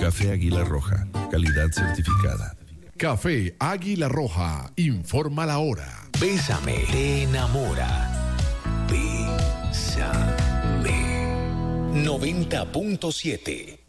Café Águila Roja, calidad certificada. Café Águila Roja, informa la hora. Bésame, te enamora. Bésame. 90.7